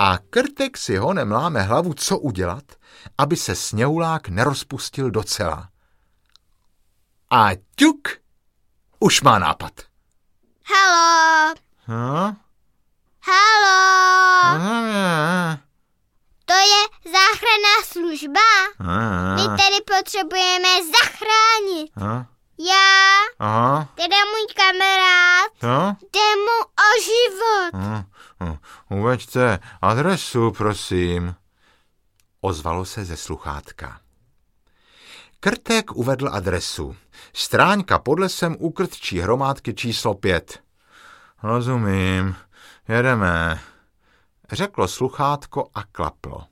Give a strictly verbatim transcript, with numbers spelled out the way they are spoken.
A Krtek si honem láme hlavu, co udělat, aby se sněhulák nerozpustil docela. A ťuk, už má nápad. Haló. Hm? Haló. Hm? To je záchranná služba. Hm? My tady potřebujeme zachránit. Hm? Já, Aha. teda můj kamarád, Co? jde mu o život. Hm? Hm. Uveďte adresu, prosím. Ozvalo se ze sluchátka. Krtek uvedl adresu. Stráňka pod lesem u krtčí hromádky číslo pět. Rozumím, jedeme, řeklo sluchátko a klaplo.